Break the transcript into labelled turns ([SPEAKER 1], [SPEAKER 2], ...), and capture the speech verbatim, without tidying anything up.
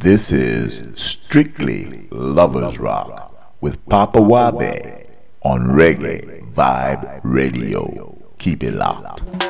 [SPEAKER 1] This is Strictly Lovers Rock with Papa Wabe on Reggae Vibe Radio. Keep it locked.